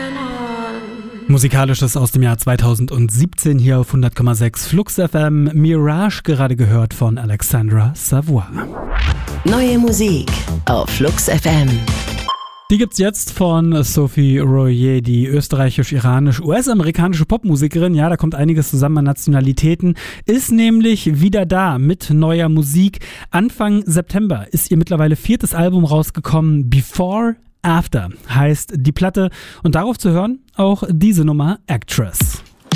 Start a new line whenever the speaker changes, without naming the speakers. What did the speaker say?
Musikalisches aus dem Jahr 2017 hier auf 100,6 Flux FM. Mirage, gerade gehört von Alexandra Savoy.
Neue Musik auf Flux FM.
Die gibt's jetzt von Sophie Royer, die österreichisch-iranisch-US-amerikanische Popmusikerin. Ja, da kommt einiges zusammen an Nationalitäten. Ist nämlich wieder da mit neuer Musik. Anfang September ist ihr mittlerweile 4. Album rausgekommen. Before After heißt die Platte. Und darauf zu hören auch diese Nummer Actress.